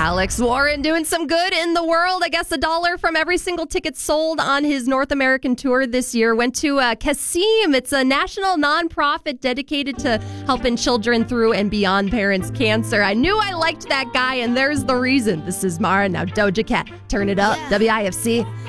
Alex Warren doing some good in the world. I guess $1 from every single ticket sold on his North American tour this year went to Kasim. It's a national nonprofit dedicated to helping children through and beyond parents' cancer. I knew I liked that guy, and there's the reason. This is Mara, now Doja Cat. Turn it up, WIFC.